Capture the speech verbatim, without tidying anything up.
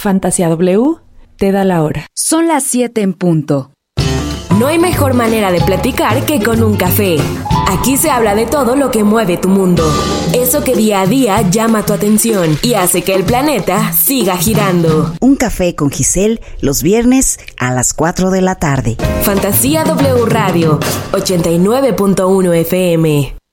Fantasía W te da la hora. Son las siete en punto. No hay mejor manera de platicar que con un café. Aquí se habla de todo lo que mueve tu mundo. Eso que día a día llama tu atención y hace que el planeta siga girando. Un café con Giselle los viernes a las cuatro de la tarde. Fantasía W Radio, ochenta y nueve punto uno F M.